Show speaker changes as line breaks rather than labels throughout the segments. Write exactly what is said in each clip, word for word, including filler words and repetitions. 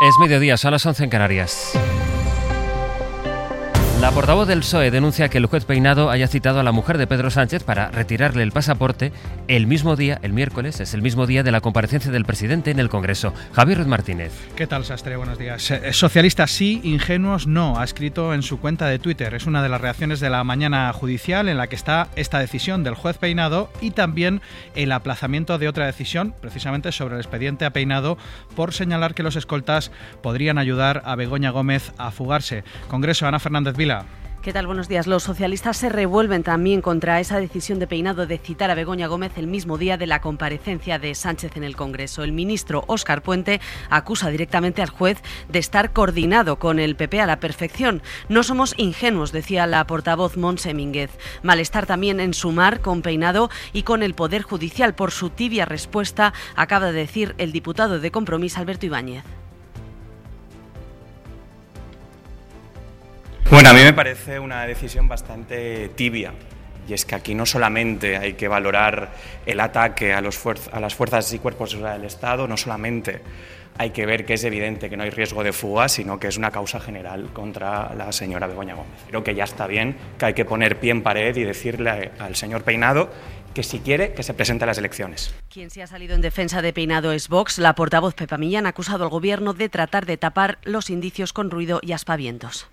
Es mediodía, son las once en Canarias. La portavoz del P S O E denuncia que el juez Peinado haya citado a la mujer de Pedro Sánchez para retirarle el pasaporte el mismo día, el miércoles, es el mismo día de la comparecencia del presidente en el Congreso. Javier Ruiz Martínez.
¿Qué tal, Sastre? Buenos días. Eh, socialistas sí, ingenuos no, ha escrito en su cuenta de Twitter. Es una de las reacciones de la mañana judicial en la que está esta decisión del juez Peinado y también el aplazamiento de otra decisión, precisamente sobre el expediente a Peinado, por señalar que los escoltas podrían ayudar a Begoña Gómez a fugarse. Congreso, Ana Fernández Vila.
¿Qué tal? Buenos días. Los socialistas se revuelven también contra esa decisión de Peinado de citar a Begoña Gómez el mismo día de la comparecencia de Sánchez en el Congreso. El ministro Óscar Puente acusa directamente al juez de estar coordinado con el P P a la perfección. No somos ingenuos, decía la portavoz Montse Mínguez. Malestar también en Sumar con Peinado y con el Poder Judicial por su tibia respuesta, acaba de decir el diputado de Compromís, Alberto Ibáñez.
Bueno, a mí me parece una decisión bastante tibia, y es que aquí no solamente hay que valorar el ataque a, los fuerz- a las fuerzas y cuerpos de seguridad del Estado, no solamente hay que ver que es evidente que no hay riesgo de fuga, sino que es una causa general contra la señora Begoña Gómez. Creo que ya está bien, que hay que poner pie en pared y decirle al señor Peinado que si quiere que se presente a las elecciones.
Quien sí ha salido en defensa de Peinado es Vox. La portavoz Pepa Millán ha acusado al Gobierno de tratar de tapar los indicios con ruido y aspavientos.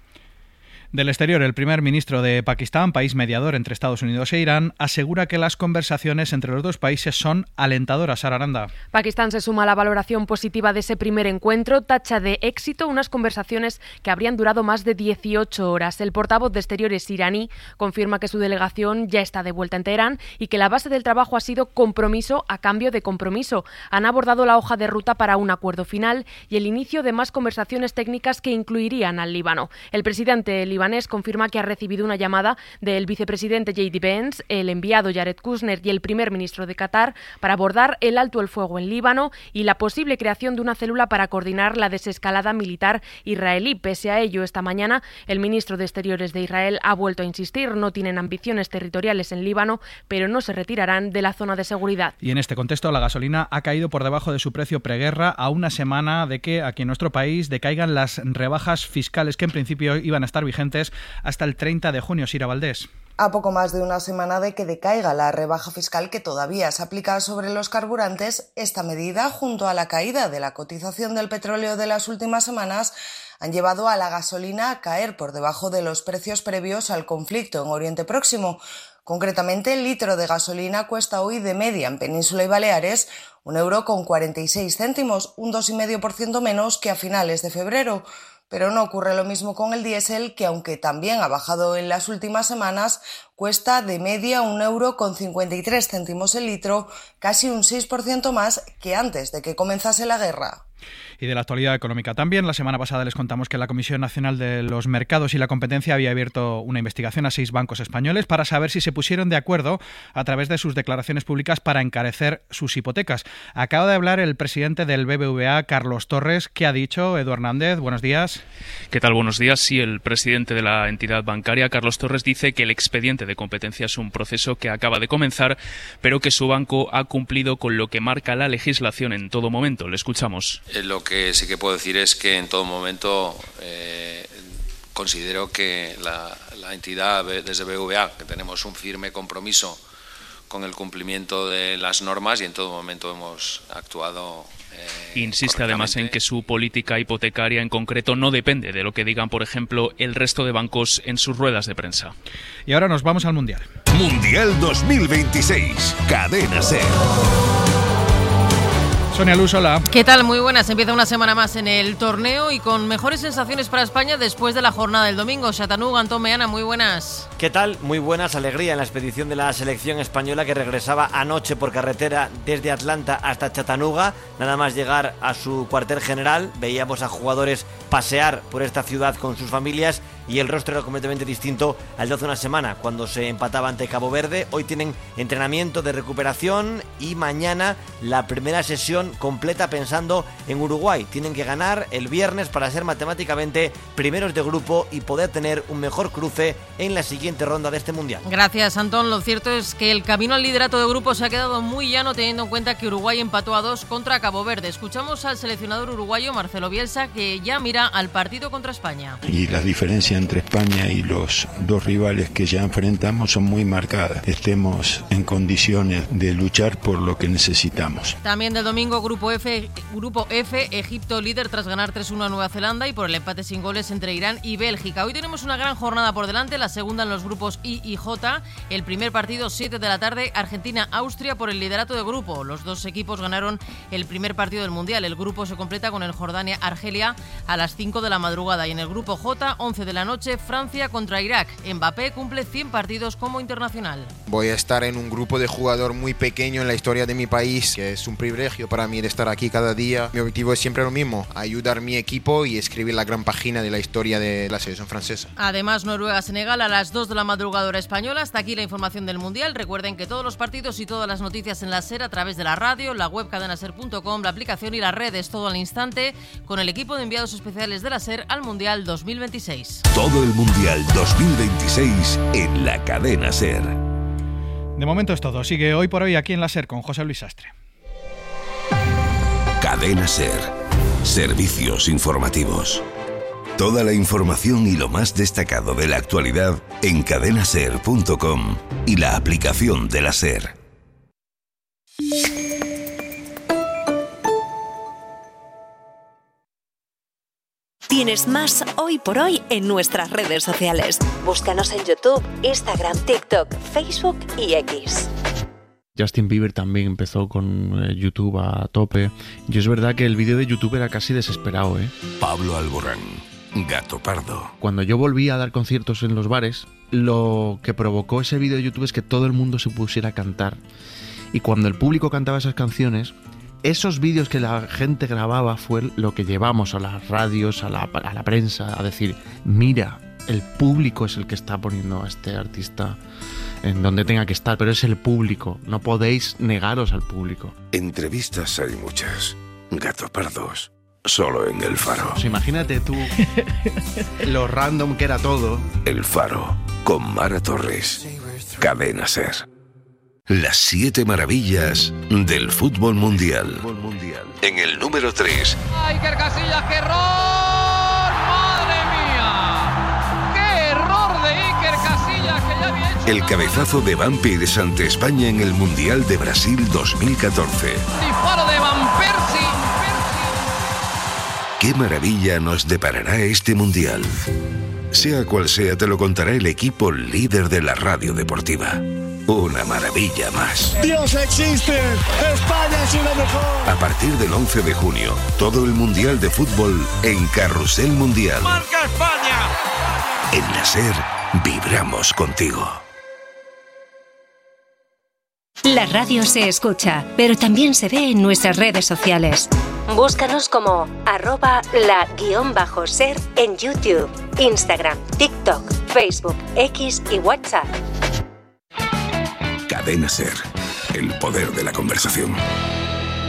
Del exterior, el primer ministro de Pakistán, país mediador entre Estados Unidos e Irán, asegura que las conversaciones entre los dos países son alentadoras. Sara Aranda.
Pakistán se suma a la valoración positiva de ese primer encuentro, tacha de éxito unas conversaciones que habrían durado más de dieciocho horas. El portavoz de Exteriores iraní confirma que su delegación ya está de vuelta en Teherán y que la base del trabajo ha sido compromiso a cambio de compromiso. Han abordado la hoja de ruta para un acuerdo final y el inicio de más conversaciones técnicas que incluirían al Líbano. El presidente libanés confirma que ha recibido una llamada del vicepresidente J D Vance, el enviado Jared Kushner y el primer ministro de Qatar para abordar el alto el fuego en Líbano y la posible creación de una célula para coordinar la desescalada militar israelí. Pese a ello, esta mañana el ministro de Exteriores de Israel ha vuelto a insistir, no tienen ambiciones territoriales en Líbano, pero no se retirarán de la zona de seguridad.
Y en este contexto, la gasolina ha caído por debajo de su precio preguerra a una semana de que aquí en nuestro país decaigan las rebajas fiscales que en principio iban a estar vigentes hasta el treinta de junio. Sira Valdés.
A poco más de una semana de que decaiga la rebaja fiscal que todavía se aplica sobre los carburantes, esta medida, junto a la caída de la cotización del petróleo de las últimas semanas, han llevado a la gasolina a caer por debajo de los precios previos al conflicto en Oriente Próximo. Concretamente, el litro de gasolina cuesta hoy de media en Península y Baleares un euro con cuarenta y seis céntimos, un dos coma cinco por ciento menos que a finales de febrero. Pero no ocurre lo mismo con el diésel, que aunque también ha bajado en las últimas semanas, cuesta de media un euro con cincuenta y tres céntimos el litro, casi un seis por ciento más que antes de que comenzase la guerra.
Y de la actualidad económica también, la semana pasada les contamos que la Comisión Nacional de los Mercados y la Competencia había abierto una investigación a seis bancos españoles para saber si se pusieron de acuerdo a través de sus declaraciones públicas para encarecer sus hipotecas. Acaba de hablar el presidente del B B V A, Carlos Torres. ¿Qué ha dicho? Edu Hernández, buenos días.
¿Qué tal? Buenos días. Sí, el presidente de la entidad bancaria, Carlos Torres, dice que el expediente de competencia es un proceso que acaba de comenzar, pero que su banco ha cumplido con lo que marca la legislación en todo momento. Le escuchamos.
Eh, lo que sí que puedo decir es que en todo momento eh, considero que la, la entidad desde B B V A, que tenemos un firme compromiso con el cumplimiento de las normas y en todo momento hemos actuado. Eh,
Insiste además en que su política hipotecaria en concreto no depende de lo que digan, por ejemplo, el resto de bancos en sus ruedas de prensa.
Y ahora nos vamos al Mundial.
Mundial dos mil veintiséis, Cadena SER.
Sonia Luz, hola.
¿Qué tal? Muy buenas. Empieza una semana más en el torneo y con mejores sensaciones para España después de la jornada del domingo. Chattanooga, Antón Meana, muy buenas.
¿Qué tal? Muy buenas. Alegría en la expedición de la selección española que regresaba anoche por carretera desde Atlanta hasta Chattanooga. Nada más llegar a su cuartel general, veíamos a jugadores pasear por esta ciudad con sus familias y el rostro era completamente distinto al de hace una semana, cuando se empataba ante Cabo Verde. Hoy tienen entrenamiento de recuperación y mañana la primera sesión completa pensando en Uruguay. Tienen que ganar el viernes para ser matemáticamente primeros de grupo y poder tener un mejor cruce en la siguiente ronda de este Mundial.
Gracias, Antón. Lo cierto es que el camino al liderato de grupo se ha quedado muy llano, teniendo en cuenta que Uruguay empató a dos contra Cabo Verde. Escuchamos al seleccionador uruguayo Marcelo Bielsa, que ya mira al partido contra España.
Y las diferencias entre España y los dos rivales que ya enfrentamos son muy marcadas. Estemos en condiciones de luchar por lo que necesitamos.
También del domingo, Grupo F, Grupo F, Egipto líder tras ganar tres uno a Nueva Zelanda y por el empate sin goles entre Irán y Bélgica. Hoy tenemos una gran jornada por delante, la segunda en los grupos I y J. El primer partido, siete de la tarde, Argentina-Austria por el liderato de grupo. Los dos equipos ganaron el primer partido del Mundial. El grupo se completa con el Jordania-Argelia a las cinco de la madrugada. Y en el grupo J, once de la noche, Francia contra Irak. Mbappé cumple cien partidos como internacional.
Voy a estar en un grupo de jugador muy pequeño en la historia de mi país, que es un privilegio para mí de estar aquí cada día. Mi objetivo es siempre lo mismo, ayudar a mi equipo y escribir la gran página de la historia de la selección francesa.
Además, Noruega-Senegal a las dos de la madrugada hora española. Hasta aquí la información del Mundial. Recuerden que todos los partidos y todas las noticias en la SER a través de la radio, la web cadena ser punto com, la aplicación y las redes, todo al instante, con el equipo de enviados especiales de la SER al Mundial dos mil veintiséis.
Todo el Mundial dos mil veintiséis en la cadena SER.
De momento es todo. Sigue Hoy por Hoy aquí en la SER con José Luis Sastre.
Cadena SER. Servicios informativos. Toda la información y lo más destacado de la actualidad en cadena ser punto com y la aplicación de la SER.
Tienes más Hoy por Hoy en nuestras redes sociales. Búscanos en YouTube, Instagram, TikTok, Facebook y X.
Justin Bieber también empezó con eh, YouTube a tope. Y es verdad que el vídeo de YouTube era casi desesperado, ¿eh?
Pablo Alborán, Gato Pardo.
Cuando yo volví a dar conciertos en los bares, lo que provocó ese vídeo de YouTube es que todo el mundo se pusiera a cantar. Y cuando el público cantaba esas canciones, esos vídeos que la gente grababa fue lo que llevamos a las radios, a la, a la prensa, a decir, mira, el público es el que está poniendo a este artista en donde tenga que estar, pero es el público, no podéis negaros al público.
Entrevistas hay muchas, Gato Pardos, solo en El Faro.
Pues imagínate tú lo random que era todo.
El Faro, con Mara Torres, Cadena SER. Las siete maravillas del fútbol mundial. En el número tres.
Iker Casillas, qué error. ¡Madre mía! ¡Qué error de Iker Casillas que ya había hecho!
El cabezazo de Vampires ante España en el Mundial de Brasil dos mil catorce.
Disparo de Van Persie.
¿Qué maravilla nos deparará este Mundial? Sea cual sea, te lo contará el equipo líder de la radio deportiva. Una maravilla más.
¡Dios existe! ¡España es una mejor!
A partir del once de junio, todo el Mundial de Fútbol en Carrusel Mundial.
¡Marca España!
En la SER, vibramos contigo.
La radio se escucha, pero también se ve en nuestras redes sociales. Búscanos como arroba la guión bajo ser en YouTube, Instagram, TikTok, Facebook, X y WhatsApp.
Cadena SER, el poder de la conversación.